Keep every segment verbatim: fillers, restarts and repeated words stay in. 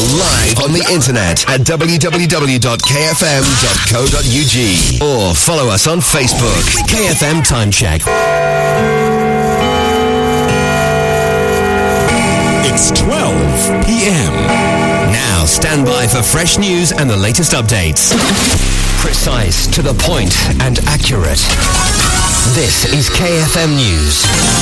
live on the internet at w w w dot k f m dot co dot u g or follow us on Facebook. K F M Time Check. It's twelve p.m. Now stand by for fresh news and the latest updates. Precise, to the point, and accurate. This is K F M News.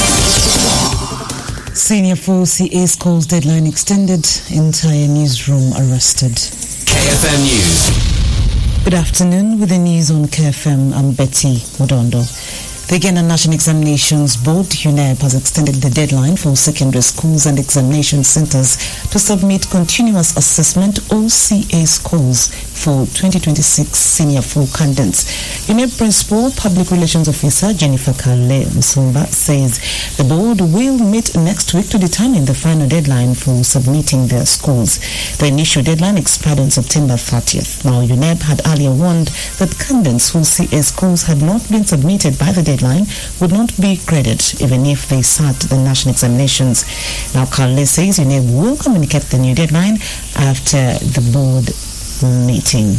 Senior for C A Schools deadline extended. Entire newsroom arrested. K F M News. Good afternoon. With the news on K F M, I'm Betty Modondo. The Uganda National Examinations Board, U N E B, has extended the deadline for secondary schools and examination centers to submit continuous assessment or C A scores for twenty twenty-six senior four candidates. U N E B Principal Public Relations Officer Jennifer Kale Musumba says the board will meet next week to determine the final deadline for submitting their scores. The initial deadline expired on September thirtieth. Now, U N E B had earlier warned that candidates whose C A scores had not been submitted by the deadline would not be credited even if they sat the national examinations. Now, Kale says U N E B will communicate the new deadline after the board meeting.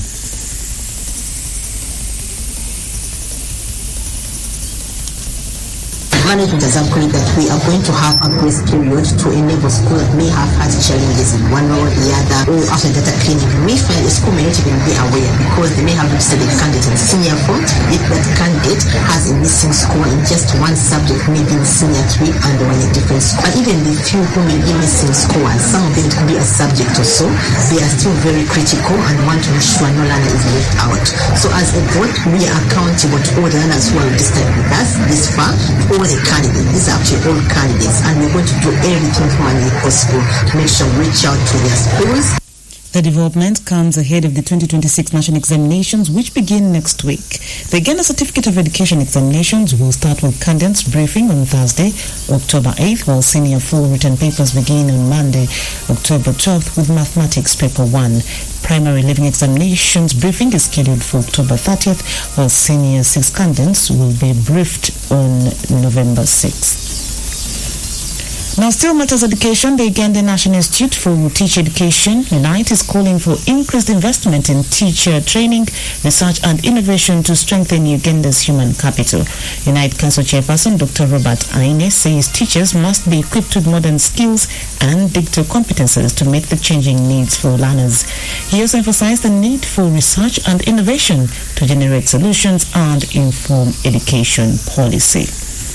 Management has agreed that we are going to have a grace period to enable schools that may have had challenges in one way or the other, or after data cleaning. We may find a school may not even be aware because they may have registered a candidate in senior four, if that candidate has a missing score in just one subject, maybe in senior three and one in a different school. But even the few who may be missing scores, some of them can be a subject or so, they are still very critical and want to ensure no learner is left out. So as a board, we are accountable to all the learners who are registered with us this far, all the candidates. These are actually all candidates, and we're going to do everything humanly possible to make sure we reach out to their schools. The development comes ahead of the twenty twenty-six national examinations, which begin next week. The Uganda Certificate of Education examinations will start with candidates briefing on Thursday, October eighth, while senior four written papers begin on Monday, October twelfth, with mathematics paper one. Primary living examinations briefing is scheduled for October thirtieth, while senior six candidates will be briefed on November sixth. Now, still matters education. The Uganda National Institute for Teacher Education, UNITE, is calling for increased investment in teacher training, research and innovation to strengthen Uganda's human capital. UNITE Council Chairperson Doctor Robert Aine says teachers must be equipped with modern skills and digital competences to meet the changing needs for learners. He also emphasized the need for research and innovation to generate solutions and inform education policy.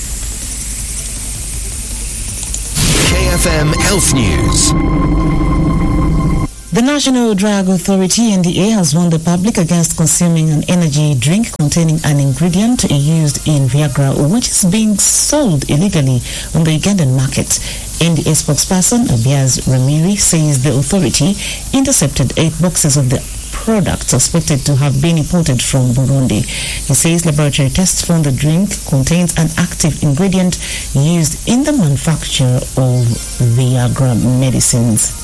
K F M Health News. The National Drug Authority, N D A, has warned the public against consuming an energy drink containing an ingredient used in Viagra, which is being sold illegally on the Ugandan market. N D A spokesperson Abiaz Ramiri says the authority intercepted eight boxes of the product suspected to have been imported from Burundi. He says laboratory tests found the drink contains an active ingredient used in the manufacture of Viagra medicines.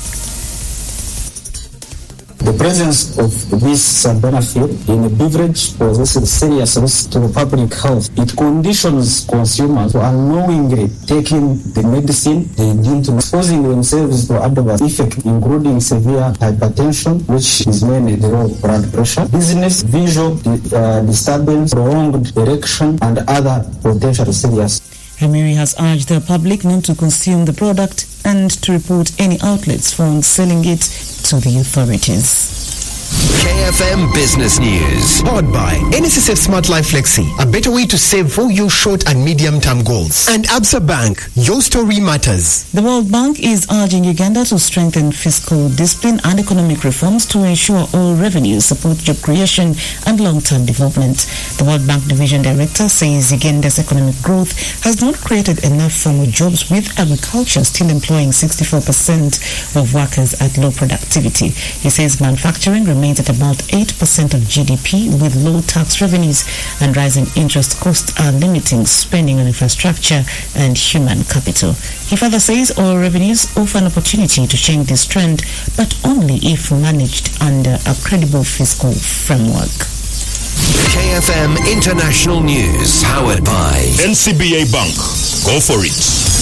The presence of this benefit in a beverage poses serious risk to the public health. It conditions consumers to unknowingly taking the medicine they deem to exposing themselves to adverse effects, including severe hypertension, which is mainly the low blood pressure, dizziness, visual uh, disturbance, prolonged erection, and other potentially serious. Ramiri has urged the public not to consume the product and to report any outlets found selling it to the authorities. K F M Business News. Powered by N S S F Smart Life Flexi, a better way to save for your short and medium-term goals. And Absa Bank, your story matters. The World Bank is urging Uganda to strengthen fiscal discipline and economic reforms to ensure all revenues support job creation and long-term development. The World Bank Division Director says Uganda's economic growth has not created enough formal jobs, with agriculture still employing sixty-four percent of workers at low productivity. He says manufacturing remains at about eight percent of G D P, with low tax revenues and rising interest costs are limiting spending on infrastructure and human capital. He further says all revenues offer an opportunity to change this trend, but only if managed under a credible fiscal framework. K F M International News, powered by N C B A Bank. Go for it.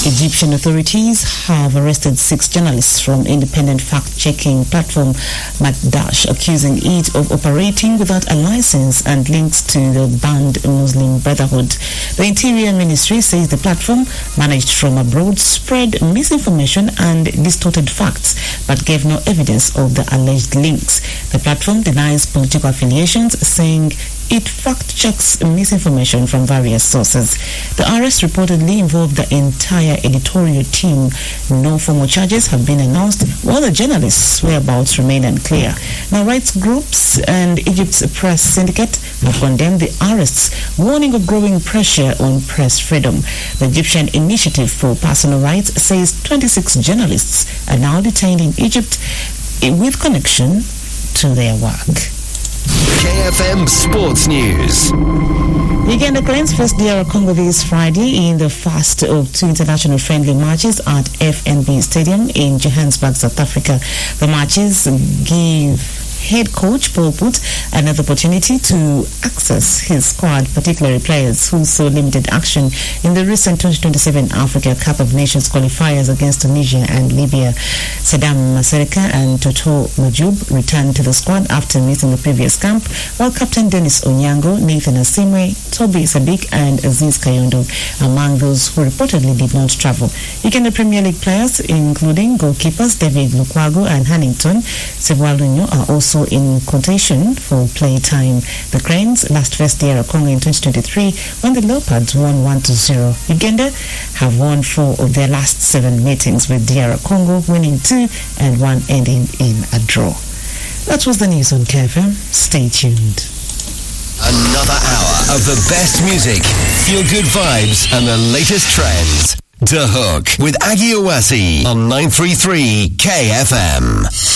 Egyptian authorities have arrested six journalists from independent fact-checking platform Makdash, accusing it of operating without a license and links to the banned Muslim Brotherhood. The Interior Ministry says the platform, managed from abroad, spread misinformation and distorted facts, but gave no evidence of the alleged links. The platform denies political affiliations, saying it fact-checks misinformation from various sources. The arrest reportedly involved the entire editorial team. No formal charges have been announced, while the journalists' whereabouts remain unclear. Now, rights groups and Egypt's press syndicate have condemned the arrests, warning of growing pressure on press freedom. The Egyptian Initiative for Personal Rights says twenty-six journalists are now detained in Egypt with connection to their work. K F M Sports News. Uganda claims first D R Congo this Friday in the first of two international friendly matches at F N B Stadium in Johannesburg, South Africa. The matches give head coach Paul Put another opportunity to access his squad, particularly players who saw limited action in the recent twenty twenty-seven Africa Cup of Nations qualifiers against Tunisia and Libya. Saddam Masereka and Toto Majub returned to the squad after missing the previous camp, while Captain Dennis Onyango, Nathan Asimwe, Toby Sadik and Aziz Kayondo among those who reportedly did not travel. Uganda Premier League players, including goalkeepers David Lukwago and Hannington Sewalunyo, are also in quotation for play time. The Cranes last faced D R Congo in twenty twenty-three when the Leopards won one to zero. Uganda have won four of their last seven meetings, with D R Congo winning two and one ending in a draw. That was the news on K F M. Stay tuned. Another hour of the best music, feel-good vibes and the latest trends. The Hook with Aggie Owasi on nine three three K F M.